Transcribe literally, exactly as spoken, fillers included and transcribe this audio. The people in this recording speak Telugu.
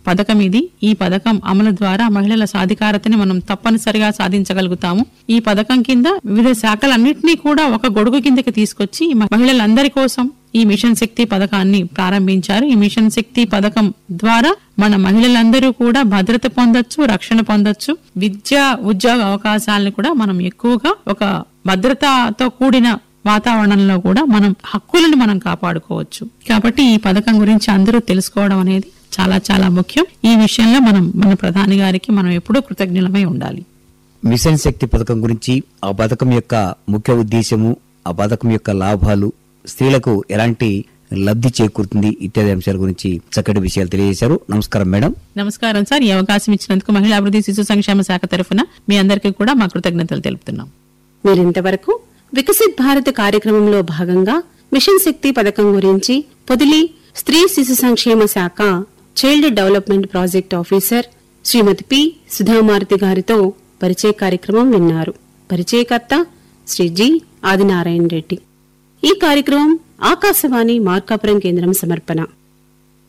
పథకం ఇది. ఈ పథకం అమలు ద్వారా మహిళల సాధికారతని మనం తప్పనిసరిగా సాధించగలుగుతాము. ఈ పథకం కింద వివిధ శాఖలన్నింటినీ కూడా ఒక గొడుగు కిందకి తీసుకొచ్చి మహిళలందరి కోసం ఈ మిషన్ శక్తి పథకాన్ని ప్రారంభించారు. ఈ మిషన్ శక్తి పథకం ద్వారా మన మహిళలందరూ కూడా భద్రత పొందొచ్చు, రక్షణ పొందొచ్చు. విద్య ఉద్యోగ అవకాశాలను కూడా మనం ఎక్కువగా ఒక భద్రతతో కూడిన వాతావరణంలో కూడా మనం హక్కులను మనం కాపాడుకోవచ్చు. కాబట్టి ఈ పథకం గురించి అందరూ తెలుసుకోవడం అనేది చాలా చాలా ముఖ్యం. ఈ విషయంలో మనం మన ప్రధాని గారికి మనం ఎప్పుడూ కృతజ్ఞులమై ఉండాలి. మిషన్ శక్తి పథకం గురించి, ఆ పథకం యొక్క ముఖ్య ఉద్దేశము, ఆ పథకం యొక్క లాభాలు, స్త్రీలకు ఎలాంటి లబ్ధి చేకూరుతుంది ఇత్యాది అంశాల గురించి చక్కటి విషయాలు తెలియజేశారు. నమస్కారం మేడం. నమస్కారం సార్. ఈ అవకాశం ఇచ్చినందుకు మహిళా అభివృద్ధి శిశు సంక్షేమ శాఖ తరఫున మీ అందరికీ కూడా మా కృతజ్ఞతలు తెలుపుతున్నాం. మీరింతవరకు వికసిత్ భారత్ కార్యక్రమంలో భాగంగా మిషన్ శక్తి పథకం గురించి పొదిలి స్త్రీ శిశు సంక్షేమ శాఖ చైల్డ్ డెవలప్మెంట్ ప్రాజెక్ట్ ఆఫీసర్ శ్రీమతి పి సుధామారుతి గారితో పరిచయ కార్యక్రమం విన్నారు. పరిచయకర్త శ్రీ జి ఆదినారాయణ రెడ్డి. ఈ కార్యక్రమం ఆకాశవాణి మార్కాపురం కేంద్రం సమర్పణ.